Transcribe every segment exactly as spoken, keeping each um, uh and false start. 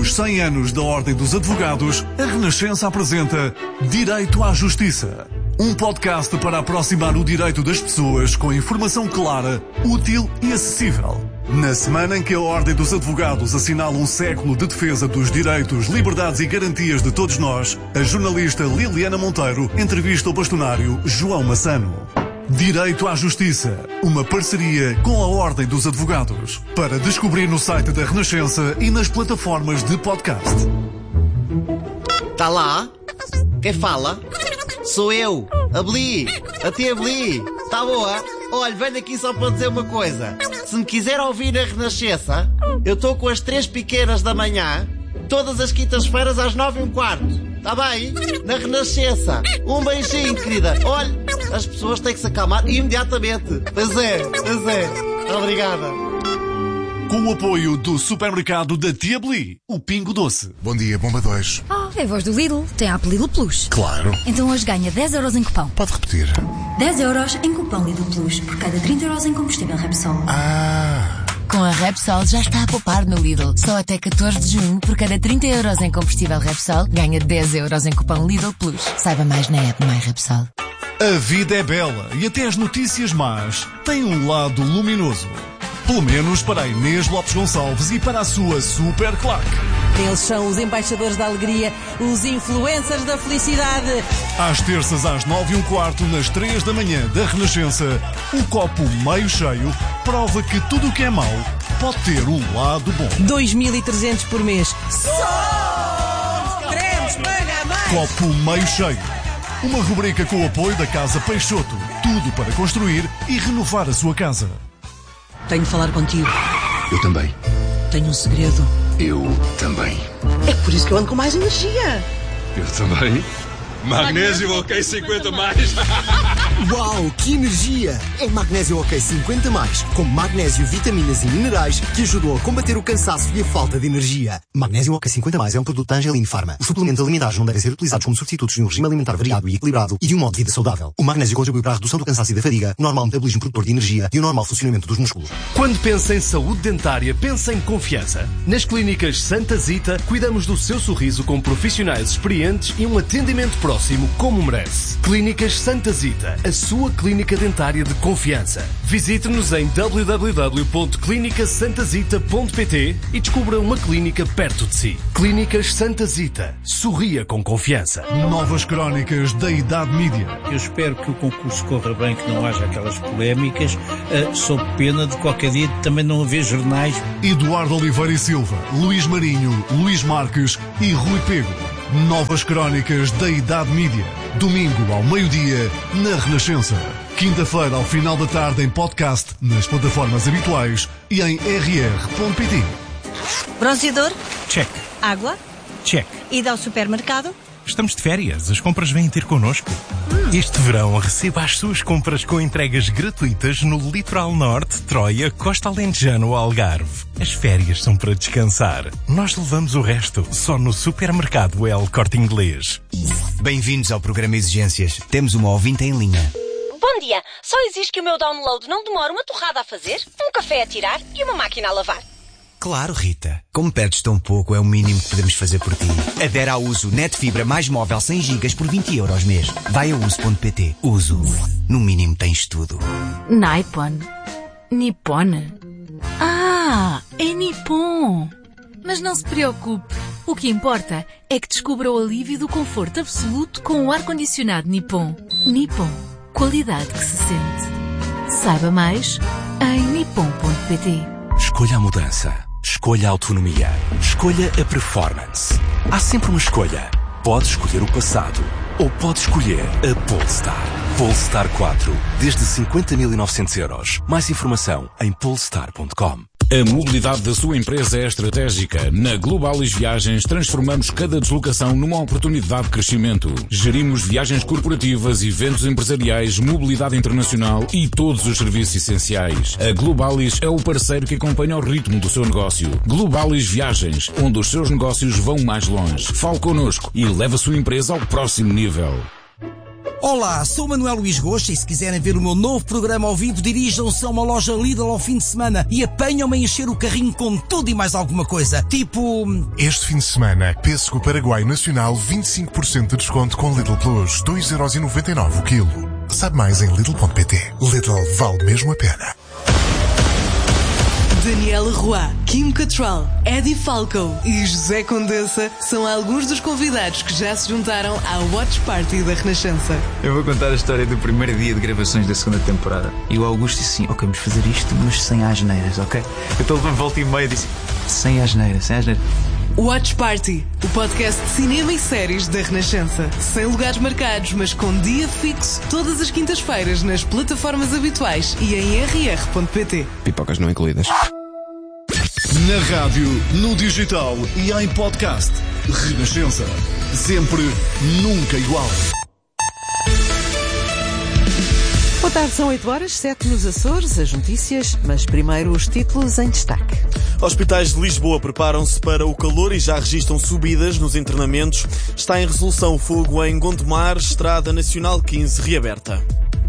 os cem anos da Ordem dos Advogados, a Renascença apresenta Direito à Justiça. Um podcast para aproximar o direito das pessoas com informação clara, útil e acessível. Na semana em que a Ordem dos Advogados assinala um século de defesa dos direitos, liberdades e garantias de todos nós, a jornalista Liliana Monteiro entrevista o bastonário João Massano. Direito à Justiça, uma parceria com a Ordem dos Advogados. Para descobrir no site da Renascença e nas plataformas de podcast. Tá lá? Quem fala? Sou eu, a Bli, a tia Bli. Tá boa? Olha, venho aqui só para dizer uma coisa. Se me quiser ouvir na Renascença, eu estou com as três pequenas da manhã, todas as quintas-feiras às nove e um quarto. Tá bem? Na Renascença. Um beijinho, querida. Olha, as pessoas têm que se acalmar imediatamente. Pois é, pois é. Obrigada. Com o apoio do supermercado da Tia Bli, o Pingo Doce. Bom dia, Bomba dois. Oh, é a voz do Lidl. Tem a app Lidl Plus. Claro. Então hoje ganha dez euros em cupom. Pode repetir. dez euros em cupom Lidl Plus por cada trinta euros em combustível Repsol. Ah... Com a Repsol já está a poupar no Lidl. Só até catorze de junho, por cada trinta euros em combustível Repsol, ganha dez euros em cupom Lidl Plus. Saiba mais na app My Repsol. A vida é bela e até as notícias más têm um lado luminoso. Pelo menos para a Inês Lopes Gonçalves e para a sua super claque. Eles são os embaixadores da alegria, os influencers da felicidade. Às terças às nove e um quarto, nas três da manhã da Renascença, o copo meio cheio prova que tudo o que é mau pode ter um lado bom. dois mil e trezentos por mês. Só queremos pagar mais. Copo meio cheio. Uma rubrica com o apoio da Casa Peixoto. Tudo para construir e renovar a sua casa. Tenho de falar contigo. Eu também. Tenho um segredo. Eu também. É por isso que eu ando com mais energia. Eu também. Magnésio OK cinquenta mais. Uau, que energia! É Magnésio OK cinquenta mais, com magnésio, vitaminas e minerais que ajudam a combater o cansaço e a falta de energia. Magnésio OK cinquanta mais é um produto da Angelin Pharma. Os suplementos alimentares não devem ser utilizados como substitutos de um regime alimentar variado e equilibrado e de um modo de vida saudável. O magnésio contribui para a redução do cansaço e da fadiga, o normal metabolismo produtor de energia e o normal funcionamento dos músculos. Quando pensa em saúde dentária, pensa em confiança. Nas clínicas Santa Zita, cuidamos do seu sorriso com profissionais experientes e um atendimento próximo como merece. Clínicas Santa Zita, a sua clínica dentária de confiança. Visite-nos em w w w ponto clínica santazita ponto p t e descubra uma clínica perto de si. Clínicas Santa Zita. Sorria com confiança. Novas crónicas da Idade Mídia. Eu espero que o concurso corra bem, que não haja aquelas polémicas, uh, sob pena de qualquer dia também não haver jornais. Eduardo Oliveira e Silva, Luís Marinho, Luís Marques e Rui Pego. Novas crónicas da Idade Mídia. Domingo ao meio-dia, na Renascença. Quinta-feira ao final da tarde em podcast, nas plataformas habituais e em r r ponto p t. Bronzeador? Check. Água? Check. Ida ao supermercado? Estamos de férias, as compras vêm ter connosco. Hum. Este verão receba as suas compras com entregas gratuitas no Litoral Norte, Troia, Costa Alentejana ou Algarve. As férias são para descansar. Nós levamos o resto, só no Supermercado El Corte Inglês. Bem-vindos ao programa Exigências. Temos uma ouvinte em linha. Bom dia. Só exige que o meu download não demore uma torrada a fazer, um café a tirar e uma máquina a lavar. Claro, Rita. Como perdes tão pouco, é o mínimo que podemos fazer por ti. Adere ao Uso Net Fibra mais móvel cem gigas por vinte euros mês. Vai a uso ponto p t. Uso. No mínimo tens tudo. Nippon. Nippon. Ah, é Nippon. Mas não se preocupe. O que importa é que descubra o alívio do conforto absoluto com o ar-condicionado Nippon. Nippon. Qualidade que se sente. Saiba mais em nippon ponto p t. Escolha a mudança. Escolha a autonomia. Escolha a performance. Há sempre uma escolha. Pode escolher o passado ou pode escolher a Polestar. Polestar quatro, desde cinquenta mil e novecentos euros. Mais informação em polestar ponto com. A mobilidade da sua empresa é estratégica. Na Globalis Viagens transformamos cada deslocação numa oportunidade de crescimento. Gerimos viagens corporativas, eventos empresariais, mobilidade internacional e todos os serviços essenciais. A Globalis é o parceiro que acompanha o ritmo do seu negócio. Globalis Viagens, onde os seus negócios vão mais longe. Fale connosco e leve a sua empresa ao próximo nível. Olá, sou Manuel Luís Rocha e se quiserem ver o meu novo programa ao vivo, dirijam-se a uma loja Lidl ao fim de semana e apanham-me a encher o carrinho com tudo e mais alguma coisa. Tipo... Este fim de semana, pêssego Paraguai Nacional, vinte e cinco por cento de desconto com Lidl Plus, dois euros e noventa e nove o quilo. Sabe mais em Lidl ponto pt. Lidl vale mesmo a pena. Daniela Roy, Kim Cattrall, Eddie Falco e José Condessa são alguns dos convidados que já se juntaram à Watch Party da Renascença. Eu vou contar a história do primeiro dia de gravações da segunda temporada. E o Augusto disse assim, ok, vamos fazer isto, mas sem asneiras, ok? Eu estou levando volta e meia e disse, sem asneiras, sem asneiras. Watch Party, o podcast de cinema e séries da Renascença. Sem lugares marcados, mas com dia fixo, todas as quintas-feiras nas plataformas habituais e em r r ponto p t. Pipocas não incluídas. Na rádio, no digital e em podcast. Renascença. Sempre, nunca igual. Boa tarde, são oito horas, sete nos Açores, as notícias, mas primeiro os títulos em destaque. Hospitais de Lisboa preparam-se para o calor e já registram subidas nos internamentos. Está em resolução o fogo em Gondomar, Estrada Nacional quinze reaberta.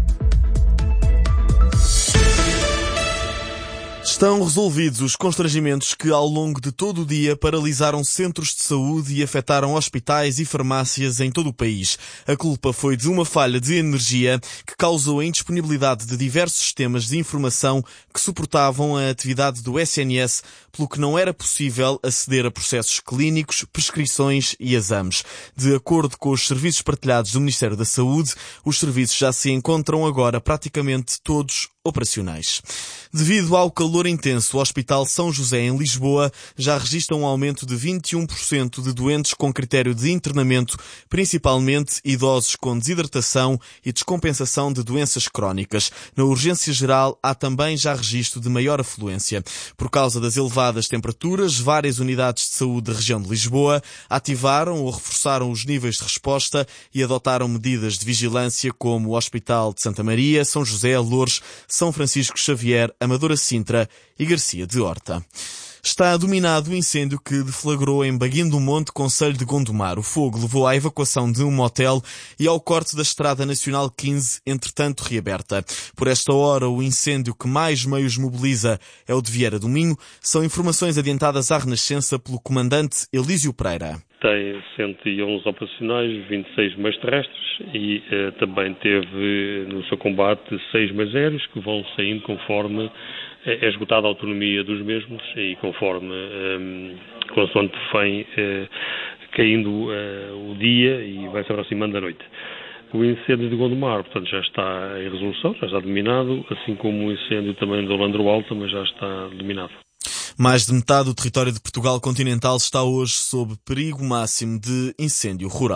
Estão resolvidos os constrangimentos que, ao longo de todo o dia, paralisaram centros de saúde e afetaram hospitais e farmácias em todo o país. A culpa foi de uma falha de energia que causou a indisponibilidade de diversos sistemas de informação que suportavam a atividade do S N S, pelo que não era possível aceder a processos clínicos, prescrições e exames. De acordo com os serviços partilhados do Ministério da Saúde, os serviços já se encontram agora praticamente todos operacionais. Devido ao calor intenso, o Hospital São José em Lisboa já registra um aumento de vinte e um por cento de doentes com critério de internamento, principalmente idosos com desidratação e descompensação de doenças crónicas. Na urgência geral há também já registro de maior afluência. Por causa das elevadas temperaturas, várias unidades de saúde da região de Lisboa ativaram ou reforçaram os níveis de resposta e adotaram medidas de vigilância como o Hospital de Santa Maria, São José, Loures, São Francisco Xavier, Amadora Sintra e Garcia de Horta. Está dominado o incêndio que deflagrou em Baguim do Monte, concelho de Gondomar. O fogo levou à evacuação de um motel e ao corte da Estrada Nacional quinze, entretanto reaberta. Por esta hora, o incêndio que mais meios mobiliza é o de Vieira do Minho. São informações adiantadas à Renascença pelo comandante Elísio Pereira. Tem cento e onze operacionais, vinte e seis meios terrestres e eh, também teve no seu combate seis meios aéreos que vão saindo conforme é esgotada a autonomia dos mesmos e conforme, um, consoante vem uh, caindo uh, o dia e vai se aproximando da noite. O incêndio de Gondomar, portanto, já está em resolução, já está dominado, assim como o incêndio também do Landro Alto também já está dominado. Mais de metade do território de Portugal continental está hoje sob perigo máximo de incêndio rural.